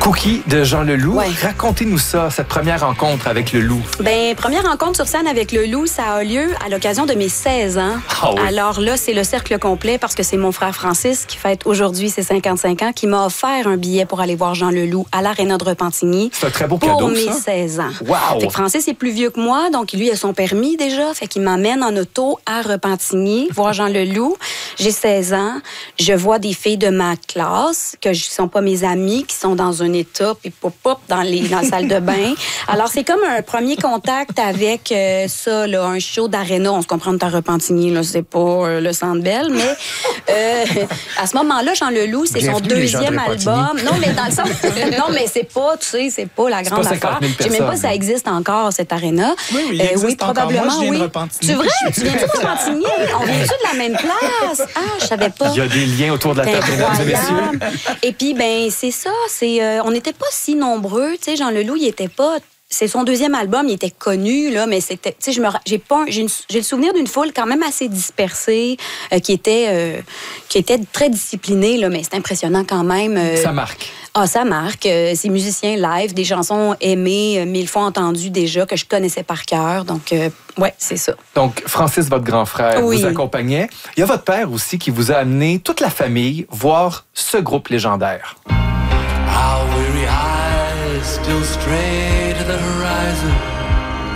Cookie de Jean Leloup. Ouais. Racontez-nous ça, cette première rencontre avec le loup. Ben, première rencontre sur scène avec le loup, ça a lieu à l'occasion de mes 16 ans. Ah oui. Alors là, c'est le cercle complet parce que c'est mon frère Francis qui fête aujourd'hui ses 55 ans, qui m'a offert un billet pour aller voir Jean Leloup à l'Aréna de Repentigny. C'est un très beau pour cadeau, mes ça. 16 ans. Wow! Fait que Francis est plus vieux que moi, donc lui a son permis déjà. Fait qu'il m'amène en auto à Repentigny, voir Jean Leloup. J'ai 16 ans. Je vois des filles de ma classe, qui ne sont pas mes amies, qui sont dans un état, puis pop dans la salle de bain. Alors, c'est comme un premier contact avec ça, là, un show d'aréna. On se comprend de ta Repentigny, là, c'est pas le Centre Bell, mais à ce moment-là, Jean Leloup, c'est son Bienvenue, les gens de deuxième Repentigny. album. Non, mais dans le sens... non, mais c'est pas, tu sais, c'est pas la grande pas 50 affaire. 000 Je sais même pas si personnes. ça existe encore, cette aréna. Oui, il existe encore. probablement, Moi, je viens de oui. Repentigny. C'est vrai? Tu viens-tu de Repentigny? On vient-tu de la même place? Ah, je savais pas. Il y a des liens autour de la table, mesdames et messieurs. Incroyable. Et puis, ben, c'est ça. On n'était pas si nombreux. Tu sais, Jean Leloup, il était pas... C'est son deuxième album, il était connu, là, mais c'était... Tu sais, j'ai le souvenir d'une foule quand même assez dispersée, qui était très disciplinée, là, mais c'est impressionnant quand même. Ça marque. Ah, ça marque. Ces musiciens live, des chansons aimées, 1000 fois entendues déjà, que je connaissais par cœur. Donc, ouais, c'est ça. Donc, Francis, votre grand frère, Oui. vous accompagnait. Il y a votre père aussi qui vous a amené toute la famille voir ce groupe légendaire. Our weary eyes still stray to the horizon.